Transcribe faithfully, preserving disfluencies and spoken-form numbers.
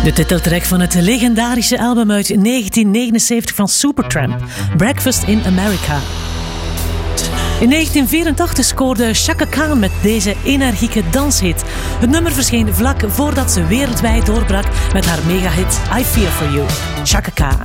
De titeltrack van het legendarische album uit negentien negenenzeventig van Supertramp, Breakfast in America. In negentien vierentachtig scoorde Chaka Khan met deze energieke danshit. Het nummer verscheen vlak voordat ze wereldwijd doorbrak met haar megahit I Fear For You. Chaka Khan.